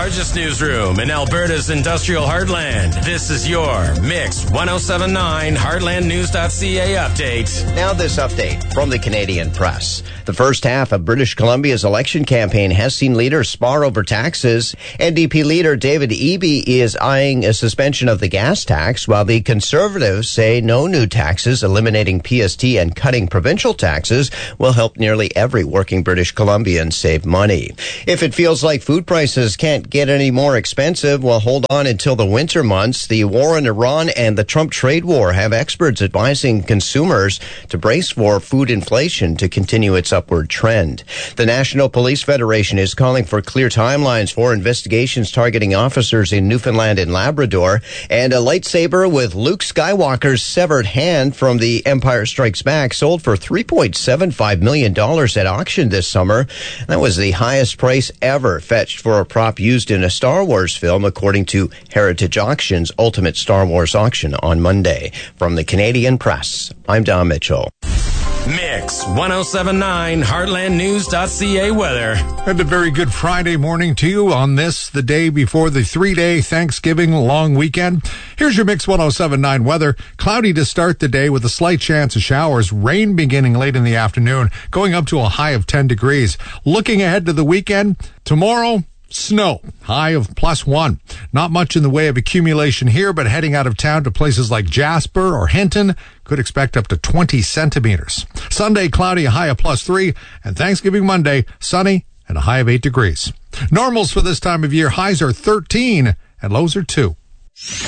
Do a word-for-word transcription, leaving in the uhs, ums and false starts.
largest newsroom in Alberta's industrial heartland. This is your Mix ten seventy-nine Heartland News dot C A update. Now this update from the Canadian Press. The first half of British Columbia's election campaign has seen leaders spar over taxes. N D P leader David Eby is eyeing a suspension of the gas tax, while the Conservatives say no new taxes, eliminating P S T and cutting provincial taxes will help nearly every working British Columbian save money. If it feels like food prices can't get any more expensive, well, hold on until the winter months. The war in Iran and the Trump trade war have experts advising consumers to brace for food inflation to continue its upward trend. The National Police Federation is calling for clear timelines for investigations targeting officers in Newfoundland and Labrador, and a lightsaber with Luke Skywalker's severed hand from The Empire Strikes Back sold for three point seven five million dollars at auction this summer. That was the highest price ever fetched for a prop used in a Star Wars film, according to Heritage Auctions' Ultimate Star Wars auction on Monday. From the Canadian Press, I'm Don Mitchell. Mix ten seventy-nine Heartland News dot C A weather. And a very good Friday morning to you on this, the day before the three-day Thanksgiving long weekend. Here's your Mix ten seventy-nine weather. Cloudy to start the day with a slight chance of showers. Rain beginning late in the afternoon, going up to a high of ten degrees. Looking ahead to the weekend, tomorrow, snow, high of plus one. Not much in the way of accumulation here, but heading out of town to places like Jasper or Hinton, could expect up to twenty centimeters. Sunday, cloudy, a high of plus three, and Thanksgiving Monday, sunny and a high of eight degrees. Normals for this time of year, highs are thirteen and lows are two.